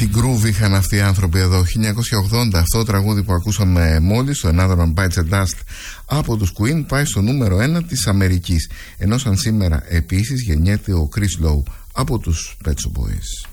Τι groove είχαν αυτοί οι άνθρωποι εδώ. 1980 αυτό το τραγούδι που ακούσαμε μόλις, το Another One Bites the Dust από τους Queen, πάει στο νούμερο 1 της Αμερικής. Ενώ σαν σήμερα επίσης γεννιέται ο Chris Lowe από τους Pet Shop Boys.